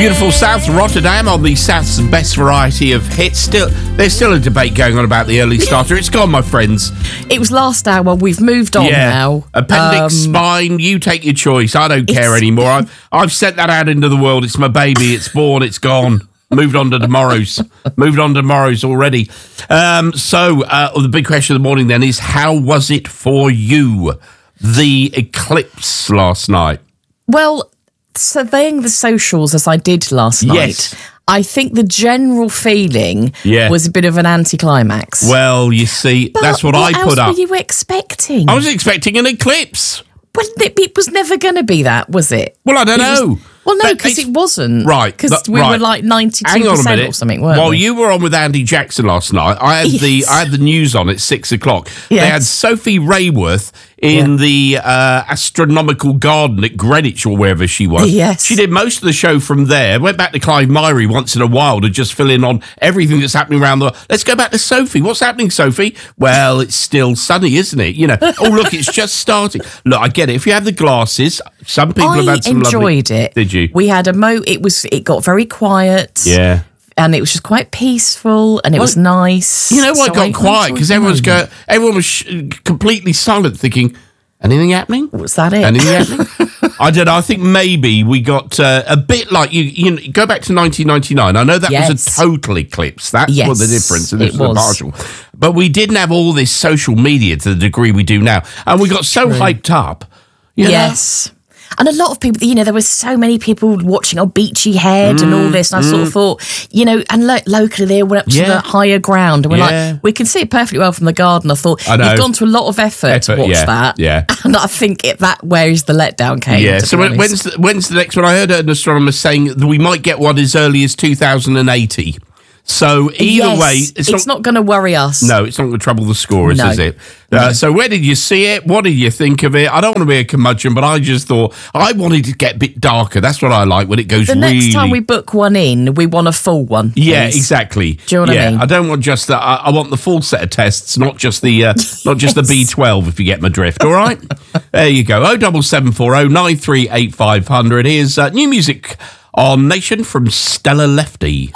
Beautiful South Rotterdam on the South's best variety of hits. There's still a debate going on about the early starter. It's gone, my friends. It was last hour. We've moved on now. Appendix, spine, you take your choice. I don't care anymore. I've sent that out into the world. It's my baby. It's born. It's gone. Moved on to tomorrow's. Moved on to tomorrow's already. The big question of the morning then is, how was it for you, the eclipse last night? Well, surveying the socials as I did last night, I think the general feeling was a bit of an anticlimax. Well, you see, that's what I put up. What else were you expecting? I was expecting an eclipse. Well, it was never going to be that, was it? Well, I don't know. Well, no, because it wasn't. Right. Because we were like 92% or something, weren't we? While you were on with Andy Jackson last night, I had the news on at 6 o'clock. Yes. They had Sophie Rayworth in the astronomical garden at Greenwich or wherever she was. Yes. She did most of the show from there. Went back to Clive Myrie once in a while to just fill in on everything that's happening around the world. Let's go back to Sophie. What's happening, Sophie? Well, it's still sunny, isn't it? You know, oh, look, it's just starting. Look, I get it. If you have the glasses, some people have had some lovely... I enjoyed it. Did you? We had it got very quiet. Yeah. And it was just quite peaceful, and it was nice. You know what got quiet? Because everyone was completely silent, thinking, anything happening? Was that it? Anything happening? I don't know. I think maybe we got a bit like you know, go back to 1999. I know that was a total eclipse. That's what the difference, and this was a partial. But we didn't have all this social media to the degree we do now, and we got so hyped up. You know? And a lot of people, you know, there were so many people watching on Beachy Head and all this. And I sort of thought, you know, and locally they went up to the higher ground. And we're like, we can see it perfectly well from the garden. I thought, you've gone to a lot of effort to watch that. Yeah. And I think where is the letdown came. Yeah. So when's the next one? I heard an astronomer saying that we might get one as early as 2080. So either way, it's not going to worry us. No, it's not going to trouble the scorers, is it? So where did you see it? What did you think of it? I don't want to be a curmudgeon, but I just thought I wanted to get a bit darker. That's what I like when it goes really... The next time we book one in, we want a full one. Please. Yeah, exactly. Do you know what I mean? I don't want just the... I want the full set of tests, not just the not just the B12, if you get my drift, all right? There you go. 07740 938 500. Here's new music on Nation from Stella Lefty.